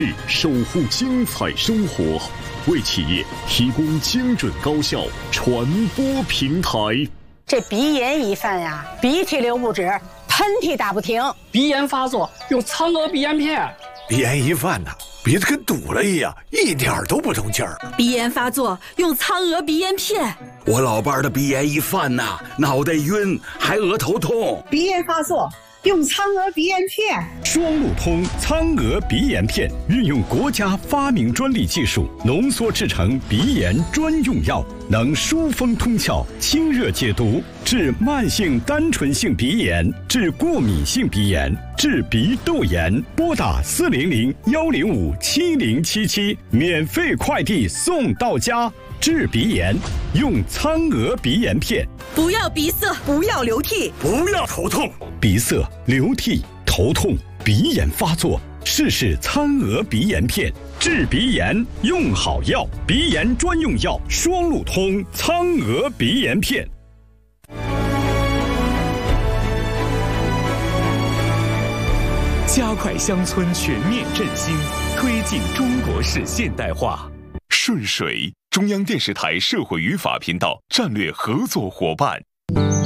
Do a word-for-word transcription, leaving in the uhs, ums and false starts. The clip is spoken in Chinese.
守护精彩生活，为企业提供精准高效传播平台。 这鼻炎一犯呀，鼻涕流不止，喷嚏打不停。 鼻炎发作用苍娥鼻炎片。 鼻炎一犯呐，鼻子跟堵了一样，一点都不通气儿。 鼻炎发作用苍娥鼻炎片。 我老伴儿的鼻炎一犯呐，脑袋晕，还额头痛。 鼻炎发作用苍娥鼻炎片。 双路通苍娥鼻炎片运用国家发明专利技术浓缩制成鼻炎专用药，能疏风通窍、清热解毒，治慢性单纯性鼻炎，治过敏性鼻炎，治鼻窦炎。拨打四零零幺零五七零七七，免费快递送到家。治鼻炎用苍娥鼻炎片。 不要鼻塞， 不要流涕， 不要头痛。 鼻塞、流涕、头痛、鼻炎发作，试试苍娥鼻炎片，治鼻炎用好药。鼻炎专用药双路通苍娥鼻炎片。 加快乡村全面振兴，推进中国式现代化。顺水，中央电视台社会与法频道战略合作伙伴。